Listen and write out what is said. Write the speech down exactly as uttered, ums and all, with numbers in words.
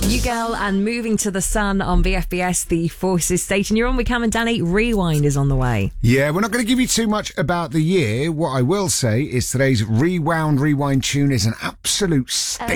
You Girl and Moving to the Sun on V F B S, the Forces station. You're on with Cam and Danny. Rewind is on the way. Yeah, we're not going to give you too much about the year. What I will say is today's Rewound Rewind tune is an absolute stinker.